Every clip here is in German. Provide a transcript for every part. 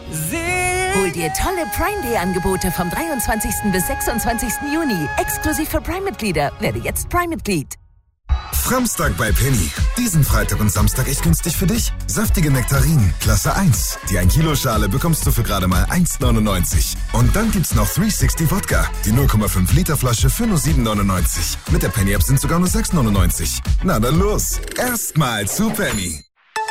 Hol dir tolle Prime Day Angebote vom 23. bis 26. Juni. Exklusiv für Prime-Mitglieder. Werde jetzt Prime-Mitglied. Framstag bei Penny. Diesen Freitag und Samstag echt günstig für dich. Saftige Nektarinen, Klasse 1. Die 1 Kilo Schale bekommst du für gerade mal 1,99. Und dann gibt's noch 360 Wodka. Die 0,5 Liter Flasche für nur 7,99. Mit der Penny App sind sogar nur 6,99. Na dann los. Erstmal zu Penny.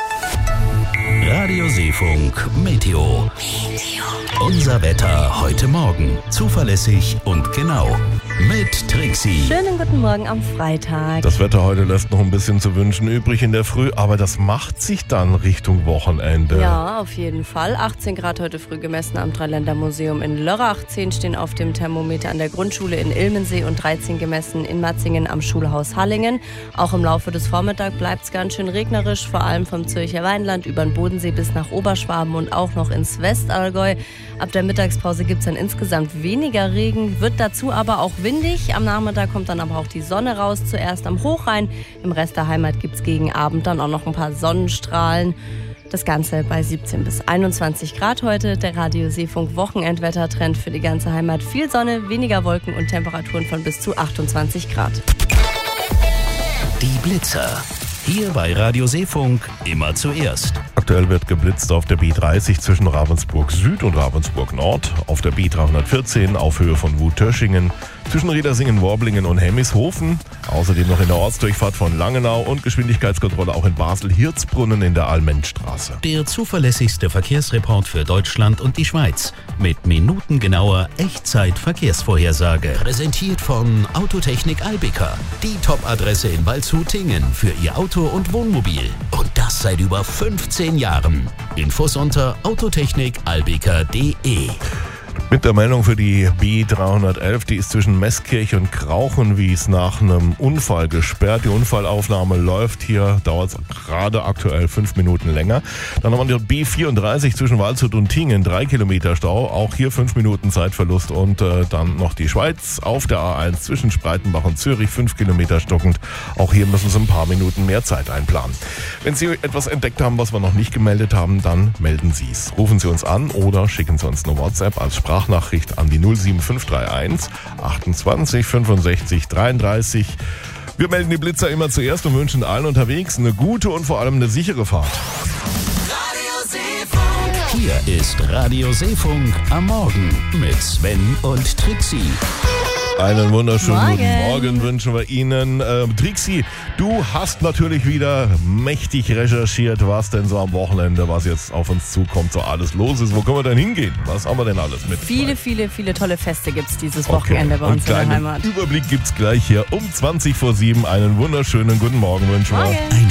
Radio Seefunk Meteo. Unser Wetter heute Morgen. Zuverlässig und genau. Mit Trixie. Schönen guten Morgen am Freitag. Das Wetter heute lässt noch ein bisschen zu wünschen übrig in der Früh, aber das macht sich dann Richtung Wochenende. Ja, auf jeden Fall. 18 Grad heute früh gemessen am Dreiländermuseum in Lörrach. 10 stehen auf dem Thermometer an der Grundschule in Ilmensee und 13 gemessen in Matzingen am Schulhaus Hallingen. Auch im Laufe des Vormittags bleibt es ganz schön regnerisch, vor allem vom Zürcher Weinland über den Bodensee bis nach Oberschwaben und auch noch ins Westallgäu. Ab der Mittagspause gibt es dann insgesamt weniger Regen, wird dazu aber auch windig. Am Nachmittag kommt dann aber auch die Sonne raus, zuerst am Hochrhein. Im Rest der Heimat gibt es gegen Abend dann auch noch ein paar Sonnenstrahlen. Das Ganze bei 17 bis 21 Grad heute. Der Radio Seefunk Wochenendwettertrend für die ganze Heimat. Viel Sonne, weniger Wolken und Temperaturen von bis zu 28 Grad. Die Blitzer. Hier bei Radio Seefunk immer zuerst. Aktuell wird geblitzt auf der B30 zwischen Ravensburg Süd und Ravensburg Nord, auf der B314 auf Höhe von Wutöschingen, zwischen Riedersingen, Worblingen und Hemmishofen, außerdem noch in der Ortsdurchfahrt von Langenau und Geschwindigkeitskontrolle auch in Basel-Hirzbrunnen in der Allmendstraße. Der zuverlässigste Verkehrsreport für Deutschland und die Schweiz mit minutengenauer Echtzeit-Verkehrsvorhersage. Präsentiert von Autotechnik Albika, die Top-Adresse in Waldshut-Tingen für Ihr Auto und Wohnmobil. Und das seit über 15 Jahren. Infos unter autotechnikalbika.de. Mit der Meldung für die B311, die ist zwischen Meßkirch und Krauchenwies nach einem Unfall gesperrt. Die Unfallaufnahme läuft hier, dauert gerade aktuell 5 Minuten länger. Dann haben wir die B34 zwischen Waldshut und Tingen, 3 Kilometer Stau, auch hier 5 Minuten Zeitverlust. Und dann noch die Schweiz auf der A1 zwischen Spreitenbach und Zürich, 5 Kilometer stockend. Auch hier müssen Sie ein paar Minuten mehr Zeit einplanen. Wenn Sie etwas entdeckt haben, was wir noch nicht gemeldet haben, dann melden Sie es. Rufen Sie uns an oder schicken Sie uns eine WhatsApp als Sprachnachricht an die 07531 28 65 33. Wir melden die Blitzer immer zuerst und wünschen allen unterwegs eine gute und vor allem eine sichere Fahrt. Hier ist Radio Seefunk am Morgen mit Sven und Trixie. Einen wunderschönen guten Morgen wünschen wir Ihnen. Trixie, du hast natürlich wieder mächtig recherchiert, was denn so am Wochenende, was jetzt auf uns zukommt, so alles los ist. Wo können wir denn hingehen? Was haben wir denn alles mit? Viele tolle Feste gibt es dieses Wochenende bei uns in der Heimat. Überblick gibt es gleich hier um 20 vor 7. Einen wunderschönen guten Morgen wünschen wir.